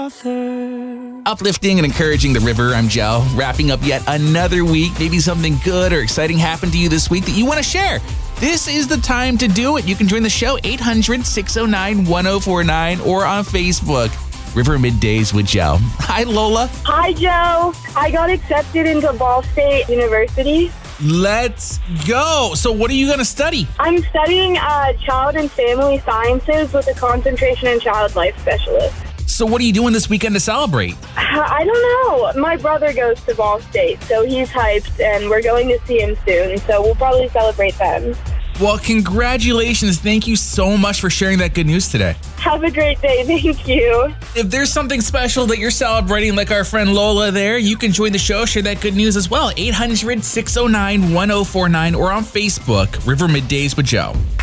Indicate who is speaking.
Speaker 1: Uplifting and encouraging the river, I'm Joe. Wrapping up yet another week. Maybe something good or exciting happened to you this week that you want to share. This is the time to do it. You can join the show 800-609-1049 or on Facebook. River Middays with Joe. Hi, Lola.
Speaker 2: Hi, Joe. I got accepted into Ball State University.
Speaker 1: Let's go. So what are you going to study?
Speaker 2: I'm studying child and family sciences with a concentration in child life specialist.
Speaker 1: So what are you doing this weekend to celebrate?
Speaker 2: I don't know. My brother goes to Ball State, so he's hyped, and we're going to see him soon, so we'll probably celebrate then.
Speaker 1: Well, congratulations. Thank you so much for sharing that good news today.
Speaker 2: Have a great day. Thank you.
Speaker 1: If there's something special that you're celebrating like our friend Lola there, you can join the show, share that good news as well. 800-609-1049 or on Facebook, River Middays with Joe.